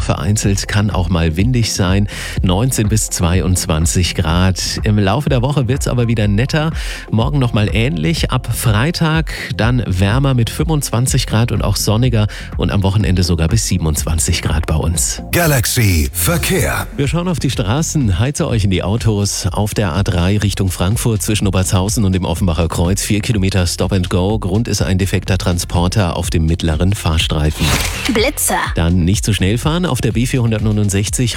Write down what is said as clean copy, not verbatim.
vereinzelt kann auch mal windig sein. 19 bis 22 Grad. Im Laufe der Woche wird es aber wieder netter. Morgen nochmal ähnlich. Ab Freitag dann wärmer mit 25 Grad und auch sonniger. Und am Wochenende sogar bis 27 Grad bei uns. Galaxy Verkehr. Wir schauen auf die Straßen, heize euch in die Autos. Auf der A3 Richtung Frankfurt zwischen Obertshausen und dem Offenbacher Kreuz 4 Kilometer Stop and Go. Grund ist ein defekter Transporter auf dem mittleren Fahrstreifen. Blitzer. Dann nicht zu schnell fahren auf der B469